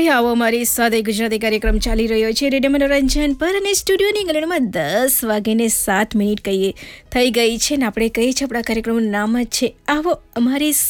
ભાઈ આવો અમારી સાથે ગુજરાતી કાર્યક્રમ ચાલી રહ્યો છે રેડિયો મનોરંજન પર અને સ્ટુડિયોની ગણનમાં 10:07 થઈ ગઈ છે ને આપણે કહીએ છીએ આપણા કાર્યક્રમનું નામ જ છે આવો અમારી